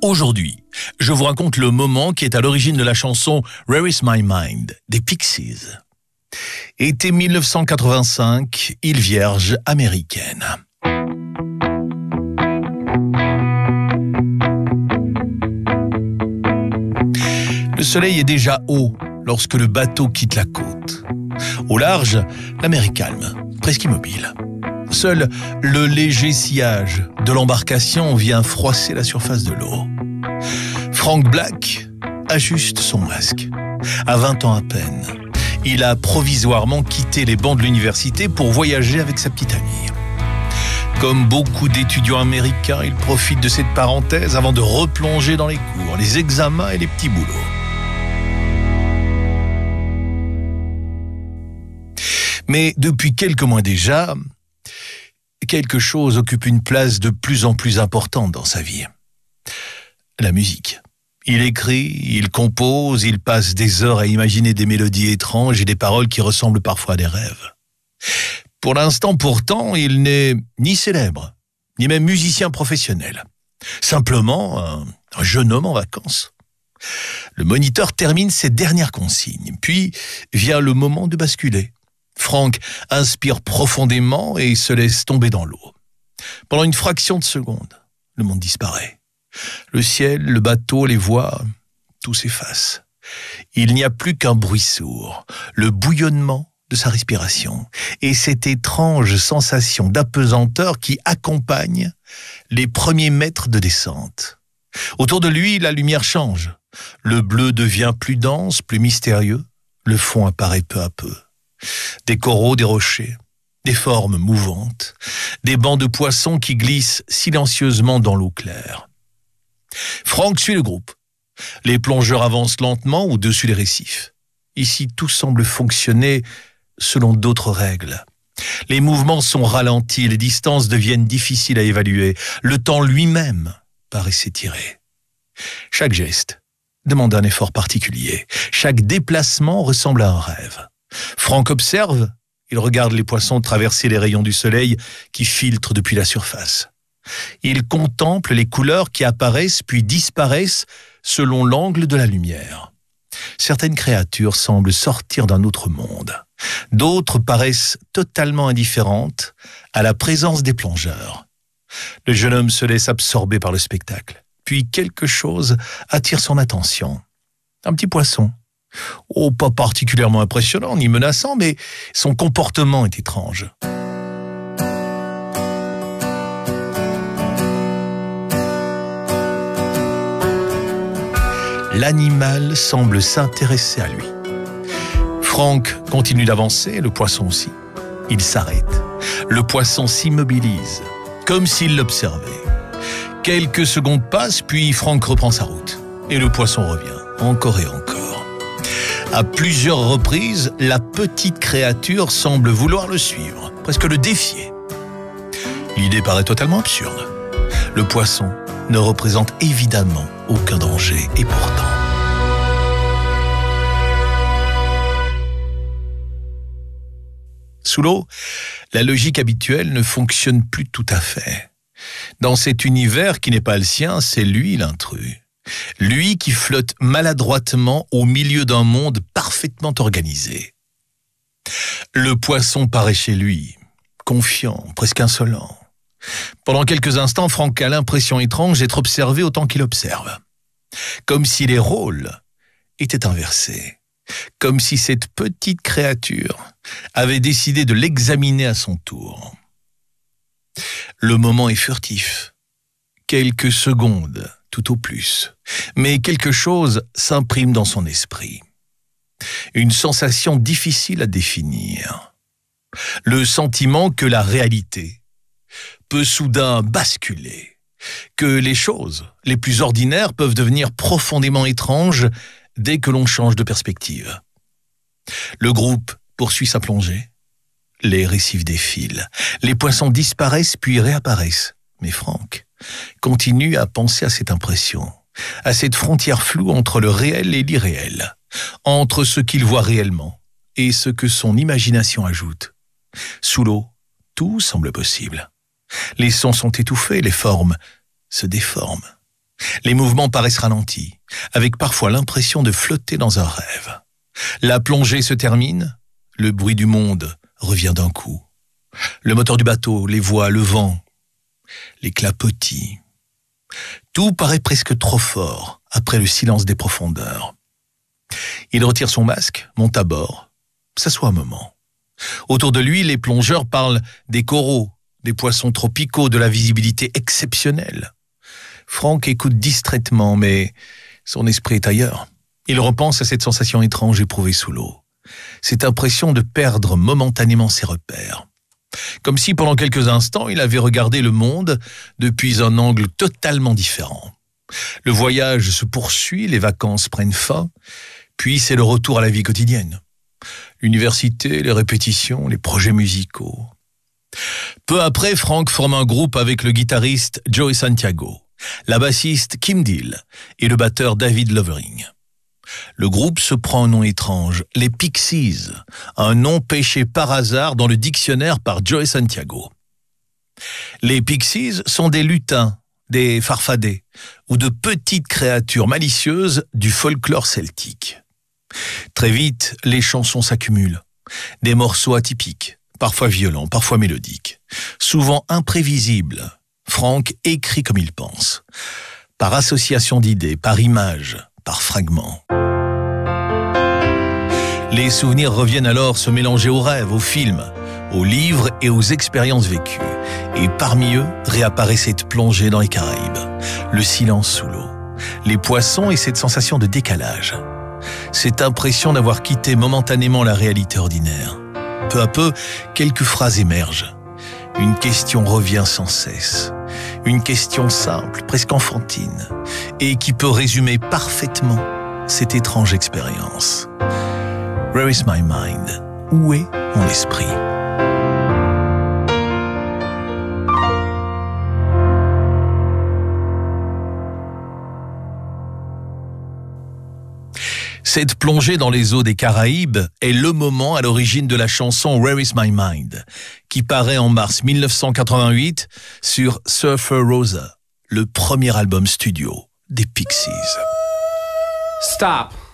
Aujourd'hui, je vous raconte le moment qui est à l'origine de la chanson « Where is my mind » des Pixies. Été 1985, île Vierge américaine. Le soleil est déjà haut lorsque le bateau quitte la côte. Au large, la mer est calme, presque immobile. Seul le léger sillage de l'embarcation vient froisser la surface de l'eau. Frank Black ajuste son masque. À 20 ans à peine, il a provisoirement quitté les bancs de l'université pour voyager avec sa petite amie. Comme beaucoup d'étudiants américains, il profite de cette parenthèse avant de replonger dans les cours, les examens et les petits boulots. Mais depuis quelques mois déjà, quelque chose occupe une place de plus en plus importante dans sa vie. La musique. Il écrit, il compose, il passe des heures à imaginer des mélodies étranges et des paroles qui ressemblent parfois à des rêves. Pour l'instant, pourtant, il n'est ni célèbre, ni même musicien professionnel. Simplement un jeune homme en vacances. Le moniteur termine ses dernières consignes, puis vient le moment de basculer. Frank inspire profondément et se laisse tomber dans l'eau. Pendant une fraction de seconde, le monde disparaît. Le ciel, le bateau, les voix, tout s'efface. Il n'y a plus qu'un bruit sourd, le bouillonnement de sa respiration et cette étrange sensation d'apesanteur qui accompagne les premiers mètres de descente. Autour de lui, la lumière change. Le bleu devient plus dense, plus mystérieux. Le fond apparaît peu à peu. Des coraux, des rochers, des formes mouvantes, des bancs de poissons qui glissent silencieusement dans l'eau claire. Frank suit le groupe. Les plongeurs avancent lentement au-dessus des récifs. Ici, tout semble fonctionner selon d'autres règles. Les mouvements sont ralentis, les distances deviennent difficiles à évaluer. Le temps lui-même paraît s'étirer. Chaque geste demande un effort particulier. Chaque déplacement ressemble à un rêve. Frank observe, il regarde les poissons traverser les rayons du soleil qui filtrent depuis la surface. Il contemple les couleurs qui apparaissent puis disparaissent selon l'angle de la lumière. Certaines créatures semblent sortir d'un autre monde. D'autres paraissent totalement indifférentes à la présence des plongeurs. Le jeune homme se laisse absorber par le spectacle. Puis quelque chose attire son attention. Un petit poisson. Pas particulièrement impressionnant ni menaçant, mais son comportement est étrange. L'animal semble s'intéresser à lui. Frank continue d'avancer, le poisson aussi. Il s'arrête. Le poisson s'immobilise, comme s'il l'observait. Quelques secondes passent, puis Frank reprend sa route. Et le poisson revient, encore et encore. À plusieurs reprises, la petite créature semble vouloir le suivre, presque le défier. L'idée paraît totalement absurde. Le poisson ne représente évidemment aucun danger, et pourtant... Sous l'eau, la logique habituelle ne fonctionne plus tout à fait. Dans cet univers qui n'est pas le sien, c'est lui l'intrus. Lui qui flotte maladroitement au milieu d'un monde parfaitement organisé. Le poisson paraît chez lui, confiant, presque insolent. Pendant quelques instants, Frank a l'impression étrange d'être observé autant qu'il observe. Comme si les rôles étaient inversés. Comme si cette petite créature avait décidé de l'examiner à son tour. Le moment est furtif. Quelques secondes, tout au plus. Mais quelque chose s'imprime dans son esprit. Une sensation difficile à définir. Le sentiment que la réalité peut soudain basculer. Que les choses les plus ordinaires peuvent devenir profondément étranges dès que l'on change de perspective. Le groupe poursuit sa plongée. Les récifs défilent. Les poissons disparaissent puis réapparaissent. Mais Frank continue à penser à cette impression, à cette frontière floue entre le réel et l'irréel, entre ce qu'il voit réellement et ce que son imagination ajoute. Sous l'eau, tout semble possible. Les sons sont étouffés, les formes se déforment. Les mouvements paraissent ralentis, avec parfois l'impression de flotter dans un rêve. La plongée se termine, le bruit du monde revient d'un coup. Le moteur du bateau, les voix, le vent, les clapotis. Tout paraît presque trop fort après le silence des profondeurs. Il retire son masque, monte à bord, s'assoit un moment. Autour de lui, les plongeurs parlent des coraux, des poissons tropicaux, de la visibilité exceptionnelle. Frank écoute distraitement, mais son esprit est ailleurs. Il repense à cette sensation étrange éprouvée sous l'eau. Cette impression de perdre momentanément ses repères. Comme si pendant quelques instants, il avait regardé le monde depuis un angle totalement différent. Le voyage se poursuit, les vacances prennent fin, puis c'est le retour à la vie quotidienne. L'université, les répétitions, les projets musicaux. Peu après, Frank forme un groupe avec le guitariste Joey Santiago, la bassiste Kim Deal et le batteur David Lovering. Le groupe se prend un nom étrange, les Pixies, un nom pêché par hasard dans le dictionnaire par Joey Santiago. Les Pixies sont des lutins, des farfadets ou de petites créatures malicieuses du folklore celtique. Très vite, les chansons s'accumulent, des morceaux atypiques, parfois violents, parfois mélodiques, souvent imprévisibles. Frank écrit comme il pense, par association d'idées, par images, par fragments. Les souvenirs reviennent alors se mélanger aux rêves, aux films, aux livres et aux expériences vécues. Et parmi eux, réapparaît cette plongée dans les Caraïbes, le silence sous l'eau, les poissons et cette sensation de décalage. Cette impression d'avoir quitté momentanément la réalité ordinaire. Peu à peu, quelques phrases émergent. Une question revient sans cesse. Une question simple, presque enfantine, et qui peut résumer parfaitement cette étrange expérience. Where is my mind? Où est mon esprit? Cette plongée dans les eaux des Caraïbes est le moment à l'origine de la chanson Where is my mind, qui paraît en mars 1988 sur Surfer Rosa, le premier album studio des Pixies. Stop.